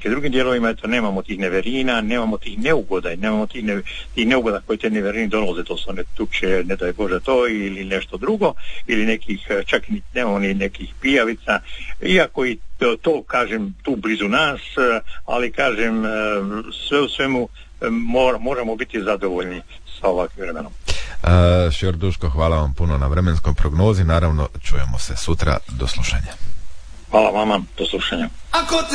nekim drugim dijelovima, eto, nemamo tih neverina, nemamo tih neugoda, tih neugoda koje te neverini donose, to su one tuče, ne daj Bože to, ili nešto drugo, ili nekih, čak nemamo ni nekih pijavica, iako i to kažem tu blizu nas, ali kažem sve u svemu moramo biti zadovoljni sa ovakvim vremenom. Šjor Duško, hvala vam puno na vremenskoj prognozi, naravno čujemo se sutra, do slušanja. Hvala vama, do slušanja.